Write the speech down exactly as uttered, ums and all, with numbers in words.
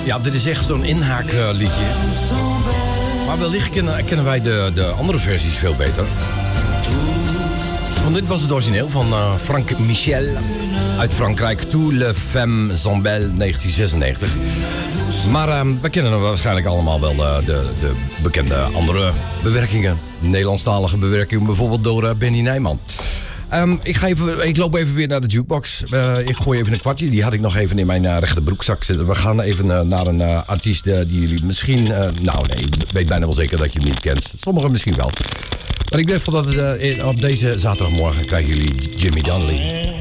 Ja, dit is echt zo'n inhaakliedje. Maar wellicht kennen, kennen wij de, de andere versies veel beter. Want dit was het origineel van uh, Frank Michel uit Frankrijk. Tout le femme Zambel negentien zesennegentig. Maar uh, we kennen waarschijnlijk allemaal wel uh, de, de bekende andere bewerkingen. Nederlandstalige bewerkingen, bijvoorbeeld door uh, Benny Nijman. Um, ik, ga even, ik loop even weer naar de jukebox. Uh, ik gooi even een kwartje. Die had ik nog even in mijn uh, rechterbroekzak zitten. We gaan even uh, naar een uh, artiest uh, die jullie misschien... Uh, nou nee, ik weet bijna wel zeker dat je hem niet kent. Sommigen misschien wel. Maar ik denk van dat uh, op deze zaterdagmorgen krijgen jullie Jimmy Donnelly.